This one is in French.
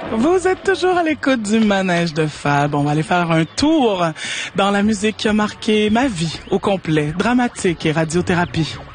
Vous êtes toujours à l'écoute du Manège de Fab. On va aller faire un tour dans la musique qui a marqué ma vie au complet, dramatique et radiothérapie.